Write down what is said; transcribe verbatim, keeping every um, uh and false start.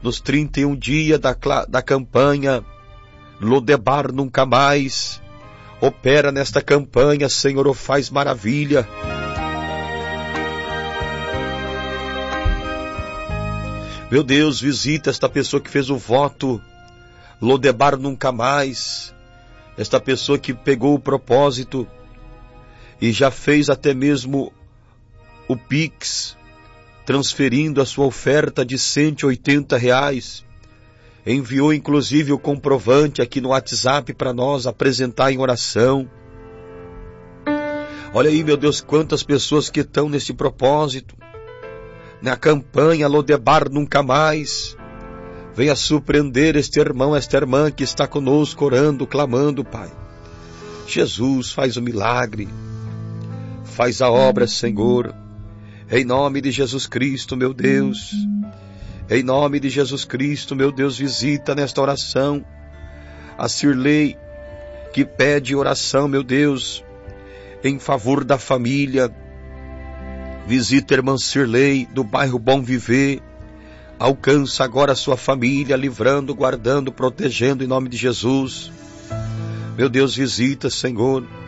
nos trinta e um dias da, da campanha Lodebar Nunca Mais. Opera nesta campanha, Senhor, oh, faz maravilha. Meu Deus, visita esta pessoa que fez o voto Lodebar Nunca Mais. Esta pessoa que pegou o propósito e já fez até mesmo o Pix, transferindo a sua oferta de cento e oitenta reais. Enviou inclusive o comprovante aqui no WhatsApp para nós apresentar em oração. Olha aí, meu Deus, quantas pessoas que estão nesse propósito, na campanha Lodebar Nunca Mais. Venha surpreender este irmão, esta irmã que está conosco orando, clamando, Pai. Jesus, faz o milagre, faz a obra, Senhor, em nome de Jesus Cristo, meu Deus. Em nome de Jesus Cristo, meu Deus, visita nesta oração a Cirlei, que pede oração, meu Deus, em favor da família. Visita a irmã Cirlei, do bairro Bom Viver. Alcança agora a sua família, livrando, guardando, protegendo em nome de Jesus. Meu Deus, visita, Senhor,